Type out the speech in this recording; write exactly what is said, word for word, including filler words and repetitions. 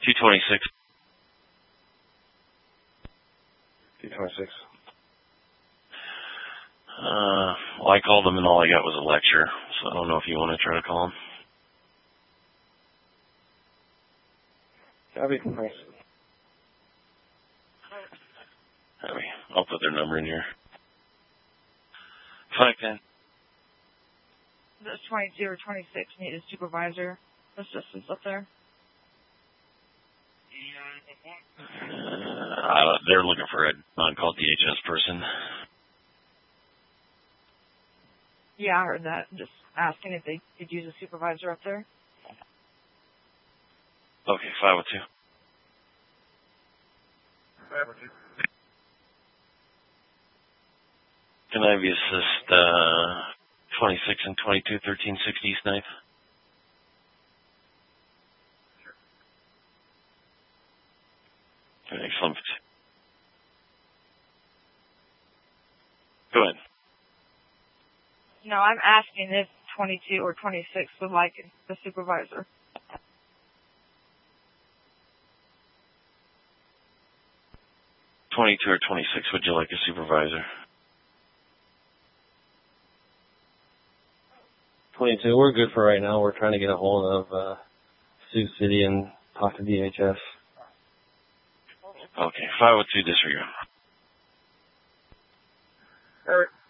two twenty-six. two twenty-six. Uh, well, I called him and all I got was a lecture, so I don't know if you want to try to call him. That'd be nice. I'll put their number in here. five ten. That's twenty-two or twenty-six. Need a supervisor assistance up there. Uh, I don't, they're looking for a non-call D H S person. Yeah, I heard that. Just asking if they could use a supervisor up there. Okay, five oh two. five oh two. Can I be assist uh, twenty-six and twenty-two, thirteen sixty East Ninth? Sure. Excellent. Go ahead. No, I'm asking if twenty-two or twenty-six would like the supervisor. twenty-two or twenty-six, would you like a supervisor? twenty-two, we're good for right now. We're trying to get a hold of uh, Sioux City and talk to D H S. Okay, five oh two disregard. All right.